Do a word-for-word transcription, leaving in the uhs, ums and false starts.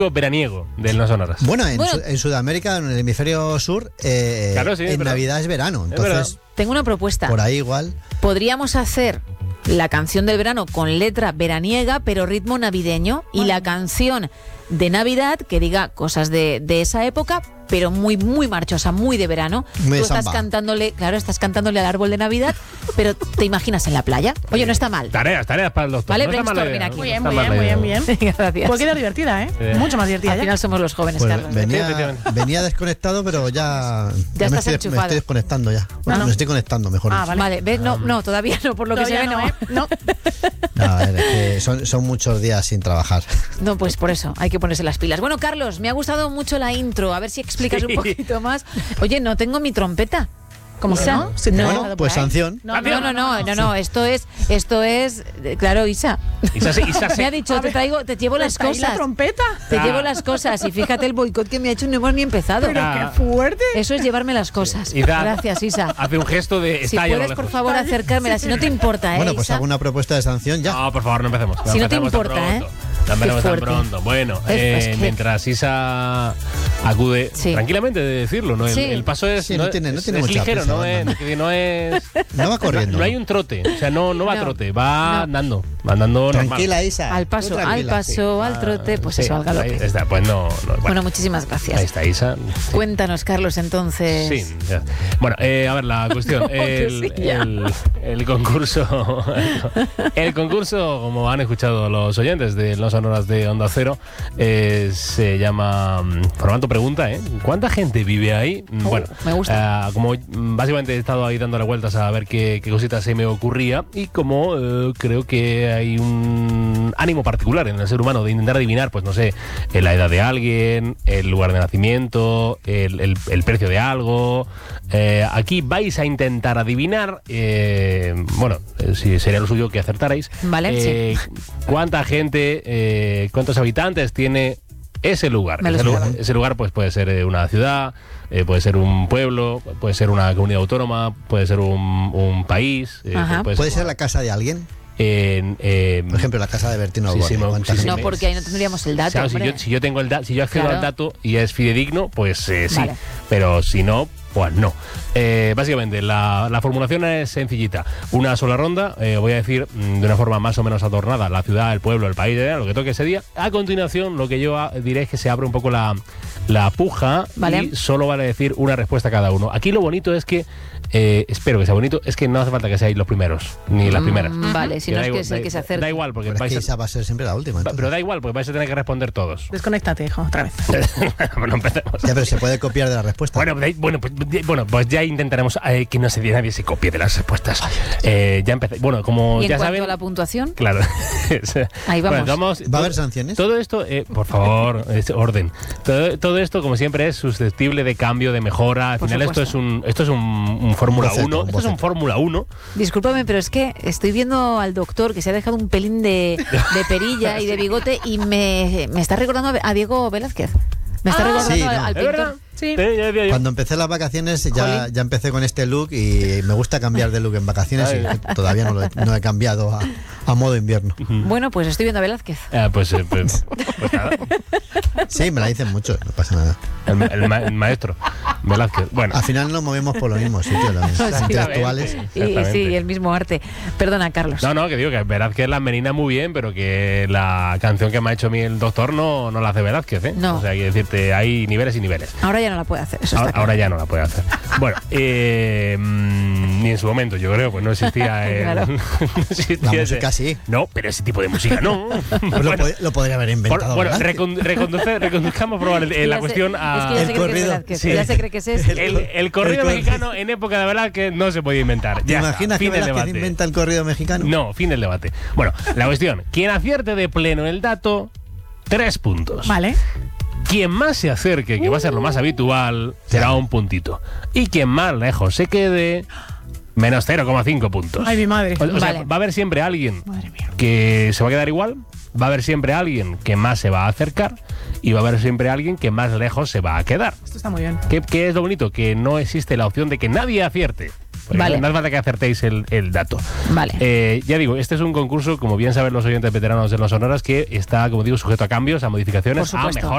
veraniego del No Sonoras. Bueno, en, Bueno. Su- en Sudamérica, en el hemisferio sur, eh, Claro, sí, en pero- Navidad es verano. Es Entonces, verdad. Tengo una propuesta. por ahí igual. Podríamos hacer la canción del verano con letra veraniega, pero ritmo navideño, y la canción de Navidad que diga cosas de, de esa época, pero muy, muy marchosa, muy de verano. Muy de Tú estás samba. cantándole, claro, estás cantándole al árbol de Navidad, pero te imaginas en la playa. Oye, no está mal. Tareas, tareas para el doctor. Vale, no está mala brainstorming idea, aquí. ¿no? Muy No bien, está muy bien, mala muy idea. bien, bien. Gracias. Puede quedar divertida, ¿eh? Eh. Mucho más divertida. Al ya. final somos los jóvenes, Pues Carlos. venía, Efectivamente. venía desconectado, pero ya, Ya me, estás estoy, me enchufado. estoy desconectando ya. Bueno, no. me estoy conectando, mejor Ah, dicho. vale. Vale, ¿ves? No, no, todavía no, por lo que se Todavía ve, no, no. ¿eh? No. No, a ver, es que son, son muchos días sin trabajar. No, pues por eso, hay que ponerse las pilas. Bueno, Carlos, me ha gustado mucho la intro. A ver si explicas Sí. un poquito más. Oye, no tengo mi trompeta. ¿Cómo que Isa, no? Si te no. lo he Bueno, dejado pues por ahí. sanción. No, no, no, no, no, no, esto es, esto es, eh, claro, Isa. Isa se- Isa se- Me ha dicho, A te ver, traigo, te llevo las ¿Traes la cosas. trompeta? Te Ah. llevo las cosas y fíjate el boicot que me ha hecho y no hemos ni empezado. Pero Ah. qué fuerte. Eso es llevarme las cosas. Isa Gracias, Isa. Hace un gesto de Si está ahí a lo puedes, por lejos. favor, acercármela, si no te importa, ¿eh, Bueno, pues Isa? hago una propuesta de sanción ya. No, por favor, no empecemos. Si no te empecemos tan importa, pronto. ¿eh? No empecemos Qué tan fuerte. pronto. Bueno, Es- eh, es que- mientras Isa acude Sí. tranquilamente de decirlo, ¿no? El, Sí. el paso es, Sí, no tiene- no es- tiene es mucha ligero, prisa, no va es, andando. que no es No va corriendo. no hay un trote, o sea, no, no va No. trote, va No. andando, va andando Tranquila, normal. Isa. Al tú paso, al tranquila. paso, al trote, pues Sí, eso, al ahí galope. está, pues no, no, bueno, Bueno, muchísimas ahí gracias. está Isa. Cuéntanos, Carlos, entonces. Sí, ya. Bueno, eh, a ver, la cuestión. que El, sí, ya. el- el concurso. El concurso, como han escuchado los oyentes de No Sonoras de Onda Cero, eh, se llama mm, Formato Pregunta, ¿eh? ¿Cuánta gente vive ahí? Mm, Oh, bueno, me gusta. eh, como mm, básicamente he estado ahí dándole vueltas a ver qué, qué cositas se me ocurría, y como eh, creo que hay un ánimo particular en el ser humano de intentar adivinar, pues no sé, eh, la edad de alguien, el lugar de nacimiento, el, el- el precio de algo. Eh, aquí vais a intentar adivinar, eh, bueno, eh, si sería lo suyo que acertarais, Vale, eh, cuánta gente, eh, cuántos habitantes tiene ese lugar. Me lo Ese lugar, esperaba. ese lugar, pues puede ser eh, una ciudad, eh, puede ser un pueblo, puede ser una comunidad autónoma, puede ser un, un país. eh, Ajá. puede ¿Puede ser la casa de alguien? en, eh, Por ejemplo, la casa de Bertino Sí, Osborne. sí, ¿Cuánta sí, sí, gente? No, me- porque ahí no tendríamos el dato. Claro, si, hombre. yo, si yo tengo el da- si yo accedo Claro. al dato y es fidedigno, pues eh, sí. Vale. Pero si no, pues no. Eh, básicamente, la, la formulación es sencillita. Una sola ronda, eh, voy a decir mm, de una forma más o menos adornada, la ciudad, el pueblo, el país, eh, lo que toque ese día. A continuación, lo que yo ah, diré es que se abre un poco la, la puja, Vale. y solo vale decir una respuesta cada uno. Aquí lo bonito es que, eh, espero que sea bonito, es que no hace falta que seáis los primeros, ni las Mm, primeras. Vale, si Que no da es que igual, es el da- que se acerca. Da igual, porque Pero es vais que a... esa va a ser siempre la última. Pero entonces. da igual, porque vais a tener que responder todos. Desconéctate, hijo, otra vez. Bueno, empecemos. Ya, pero se puede copiar de la respuesta. Bueno, de- bueno, pues, de- bueno, pues ya intentaremos eh, que no se nadie se copie de las respuestas. Eh, ya empecé. Bueno, como Y en ya cuanto saben. a la puntuación, Claro. Ahí vamos. Bueno, ¿Va a haber sanciones? Todo esto, eh, por favor, es orden. Todo, todo esto, como siempre, es susceptible de cambio, de mejora. Al Por final, esto supuesto. es un, esto es un, un Fórmula boceto, uno. un Esto es un boceto. Fórmula uno. discúlpame, pero es que estoy viendo al doctor que se ha dejado un pelín de, de perilla y de bigote y me, me está recordando a Diego Velázquez. Me está Ah, recordando sí, al, no. al ¿Es verdad? pintor. Sí. Eh, ya decía yo. Cuando empecé las vacaciones ya, Jolín. ya empecé con este look y me gusta cambiar de look en vacaciones Ay. y todavía no, lo he, no he cambiado a, a modo invierno. Bueno, pues estoy viendo a Velázquez. Ah, pues, eh, pues, pues nada. Sí, me la dicen mucho, no pasa nada. El, ma- el ma- el maestro Velázquez. Bueno. Al final nos movemos por los mismos sitios, los intelectuales. Y Exactamente. sí, el mismo arte. Perdona, Carlos. No, no, que digo que Velázquez la menina muy bien, pero que la canción que me ha hecho a mí el doctor no, no la hace Velázquez, ¿eh? No. O sea, hay que decirte, hay niveles y niveles. Ahora ya no la puede hacer. Eso Ahora, está claro. ahora ya no la puede hacer. Bueno, eh, mm, ni en su momento, yo creo, pues no existía. el- Claro. no existía La ese- música sí. No, pero ese tipo de música no. Pues lo, Bueno, pod- lo podría haber por- inventado. bueno, ¿verdad? recon- reconduce- reconduzcamos probar el- Es que la ya cuestión se, a. Es que ya se El cree que es corrido. Velázquez. Sí. Ya se cree que es ese. el, el corrido El corrido. mexicano en época de Velázquez no se podía inventar. ¿Te Ya está, imaginas que fin del Velázquez debate. inventa el corrido mexicano? No, fin del debate. Bueno, la cuestión. Quien acierte de pleno el dato, tres puntos. Vale. Quien más se acerque, que va a ser lo más habitual, será un puntito. Y quien más lejos se quede, menos cero coma cinco puntos. Ay, mi madre. O, o sea, Vale. va a haber siempre alguien Madre mía. que se va a quedar igual, va a haber siempre alguien que más se va a acercar y va a haber siempre alguien que más lejos se va a quedar. Esto está muy bien. ¿Qué, qué es lo bonito? Que no existe la opción de que nadie acierte. Porque Vale. no hace falta que acertéis el, el dato. Vale. Eh, ya digo, este es un concurso, como bien saben los oyentes veteranos de los Sonoras, que está, como digo, sujeto a cambios, a modificaciones, Por a supuesto. mejoras.